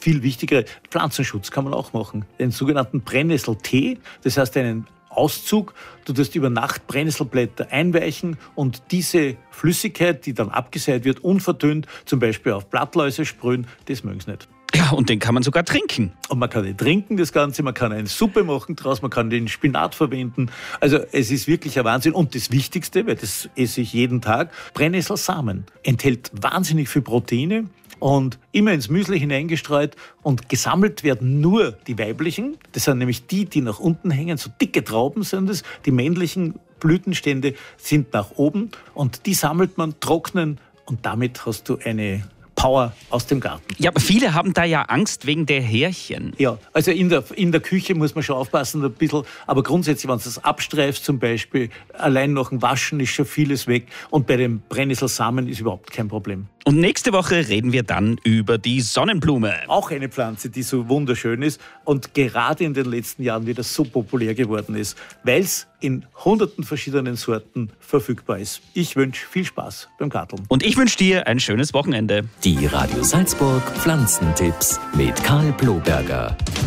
viel wichtigere, Pflanzenschutz kann man auch machen. Den sogenannten Brennnesseltee, das heißt einen Auszug, du tust über Nacht Brennnesselblätter einweichen und diese Flüssigkeit, die dann abgesät wird, unverdünnt, zum Beispiel auf Blattläuse sprühen, das mögen sie nicht. Ja, und den kann man sogar trinken. Und man kann den trinken, das Ganze, man kann eine Suppe machen draus, man kann den Spinat verwenden. Also es ist wirklich ein Wahnsinn. Und das Wichtigste, weil das esse ich jeden Tag, Brennnesselsamen. Enthält wahnsinnig viel Proteine und immer ins Müsli hineingestreut und gesammelt werden nur die weiblichen. Das sind nämlich die nach unten hängen, so dicke Trauben sind es. Die männlichen Blütenstände sind nach oben und die sammelt man, trocknen und damit hast du eine Power aus dem Garten. Ja, aber viele haben da ja Angst wegen der Härchen. Ja, also in der Küche muss man schon aufpassen ein bisschen, aber grundsätzlich, wenn du das abstreifst zum Beispiel, allein nach dem Waschen ist schon vieles weg und bei den Brennnesselsamen ist überhaupt kein Problem. Und nächste Woche reden wir dann über die Sonnenblume. Auch eine Pflanze, die so wunderschön ist und gerade in den letzten Jahren wieder so populär geworden ist, weil es in hunderten verschiedenen Sorten verfügbar ist. Ich wünsche viel Spaß beim Garteln. Und ich wünsche dir ein schönes Wochenende. Die Radio Salzburg Pflanzentipps mit Karl Bloberger.